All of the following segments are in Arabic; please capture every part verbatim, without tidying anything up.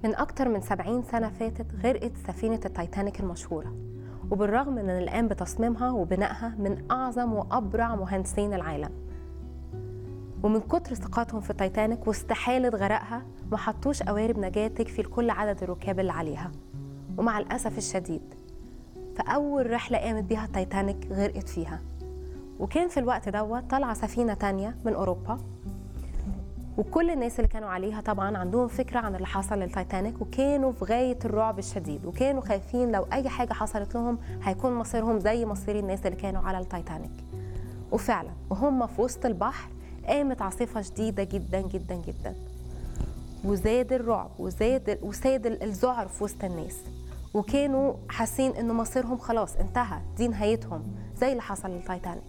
من أكتر من سبعين سنة فاتت غرقت سفينة التايتانيك المشهورة، وبالرغم من أن الآن بتصميمها وبنائها من أعظم وأبرع مهندسين العالم، ومن كتر ثقتهم في التايتانيك واستحالة غرقها ما حطوش قوارب نجاة تكفي لكل عدد الركاب اللي عليها. ومع الأسف الشديد فأول رحلة قامت بيها التايتانيك غرقت فيها. وكان في الوقت دوت طالعة سفينة تانية من أوروبا، وكل الناس اللي كانوا عليها طبعا عندهم فكرة عن اللي حصل للتايتانيك، وكانوا في غاية الرعب الشديد، وكانوا خايفين لو أي حاجة حصلت لهم هيكون مصيرهم زي مصير الناس اللي كانوا على التايتانيك. وفعلا وهم في وسط البحر قامت عاصفة شديدة جدا جدا جدا، وزاد الرعب وزاد وساد الذعر في وسط الناس، وكانوا حاسين إنه مصيرهم خلاص انتهى، دي نهايتهم زي اللي حصل للتايتانيك.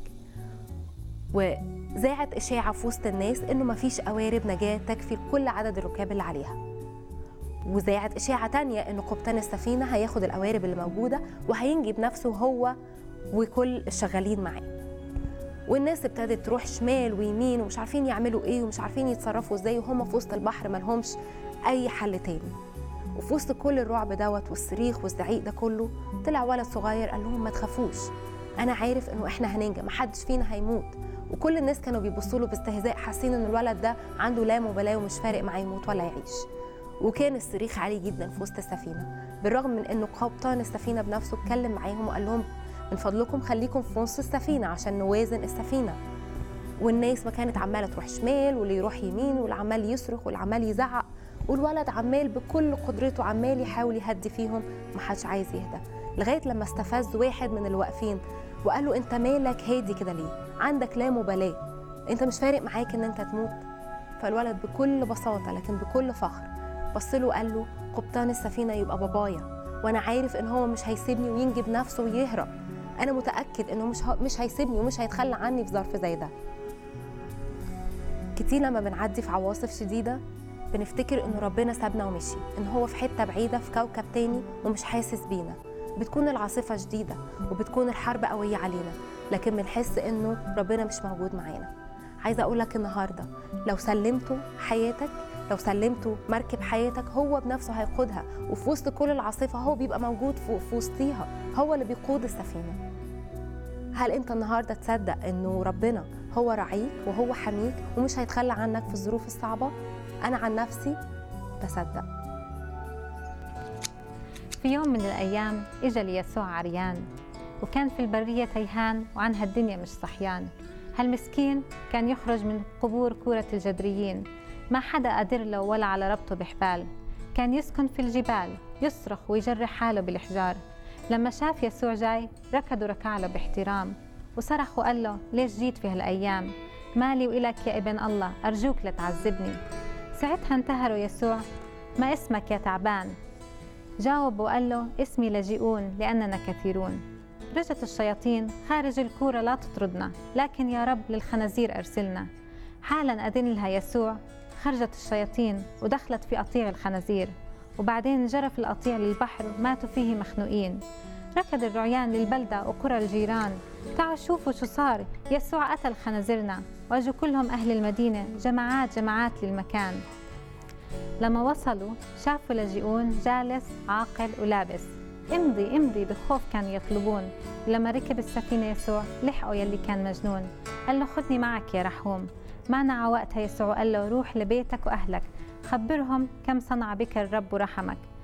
وزاعت إشاعة في وسط الناس إنه مفيش قوارب نجاة تكفي لكل عدد الركاب اللي عليها، وزاعت إشاعة تانية إنه قبطان السفينة هياخد القوارب اللي موجودة وهينجي بنفسه هو وكل الشغالين معاه. والناس ابتدت تروح شمال ويمين ومش عارفين يعملوا إيه ومش عارفين يتصرفوا إزاي، وهم في وسط البحر ملهمش أي حل تاني. وفي وسط كل الرعب دوت والصريخ والزعيق ده كله طلع ولد صغير قال لهم ما تخافوش، أنا عارف إنه إحنا هننجى، محدش فينا هيموت. وكل الناس كانوا بيبصوا له باستهزاء، حاسين ان الولد ده عنده لا مبالاه ومش فارق معاه يموت ولا يعيش. وكان الصريخ عالي جدا في وسط السفينه، بالرغم من انه قبطان السفينه بنفسه اتكلم معاهم وقال لهم من فضلكم خليكم في نص السفينه عشان نوازن السفينه. والناس ما كانت عماله تروح شمال واللي يروح يمين واللي عمال يصرخ واللي عمال يزعق، والولد عمال بكل قدرته عمال يحاول يهدي فيهم، ما حدش عايز يهدى، لغايه لما استفز واحد من اللي واقفين وقال له انت مالك هادي كده ليه؟ عندك لا مبالاه، انت مش فارق معاك ان انت تموت؟ فالولد بكل بساطه لكن بكل فخر بص له وقال له قبطان السفينه يبقى بابايا، وانا عارف ان هو مش هيسيبني وينجي بنفسه ويهرب، انا متاكد انه مش مش هيسيبني ومش هيتخلى عني في ظرف زي ده. كتير لما بنعدي في عواصف شديده بنفتكر انه ربنا سابنا ومشي، ان هو في حته بعيده في كوكب تاني ومش حاسس بينا. بتكون العاصفه شديده وبتكون الحرب قويه علينا، لكن بنحس انه ربنا مش موجود معانا. عايزه اقول لك النهارده لو سلمته حياتك، لو سلمته مركب حياتك، هو بنفسه هيقودها، وفي وسط كل العاصفه هو بيبقى موجود في وسطيها، هو اللي بيقود السفينه. هل انت النهارده تصدق انه ربنا هو راعيك وهو حميك ومش هيتخلى عنك في الظروف الصعبه؟ انا عن نفسي بصدق. في يوم من الأيام إجا ليسوع عريان، وكان في البرية تيهان وعنها الدنيا مش صحيان. هالمسكين كان يخرج من قبور كورة الجدريين، ما حدا قادر له ولا على ربطه بحبال. كان يسكن في الجبال يصرخ ويجرح حاله بالحجار. لما شاف يسوع جاي ركض وركع له باحترام، وصرخ وقال له ليش جيت في هالأيام؟ مالي وإلك يا ابن الله، أرجوك لا تعذبني. ساعتها انتهروا يسوع، ما اسمك يا تعبان؟ جاوب وقال له اسمي لاجئون لأننا كثيرون. رجت الشياطين خارج الكورة لا تطردنا، لكن يا رب للخنازير أرسلنا. حالا أذن لها يسوع، خرجت الشياطين ودخلت في قطيع الخنازير، وبعدين جرف القطيع للبحر ماتوا فيه مخنوقين. ركض الرعيان للبلدة وقرى الجيران، تعالوا شوفوا شو صار، يسوع قتل خنازيرنا. واجوا كلهم أهل المدينة جماعات جماعات للمكان. لما وصلوا شافوا لاجئون جالس عاقل ولابس، امضي امضي بخوف كانوا يطلبون. لما ركب السفينة يسوع لحقوا يلي كان مجنون، قال له خذني معك يا رحوم. مانع وقتها يسوع قال له روح لبيتك وأهلك، خبرهم كم صنع بك الرب ورحمك.